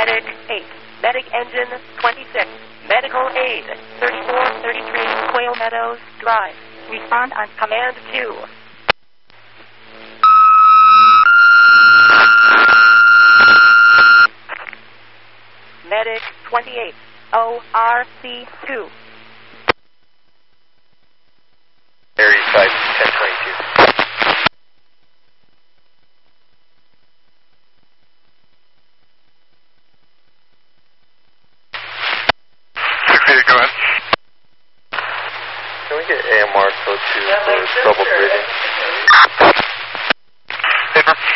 Medic 8. Medic Engine 26. Medical Aid 3433 Quail Meadows Drive. Respond on Command 2. Medic 28. ORC2. Area 5, 1022. Go ahead. Can we get AMR code 2 for trouble breathing? Paper.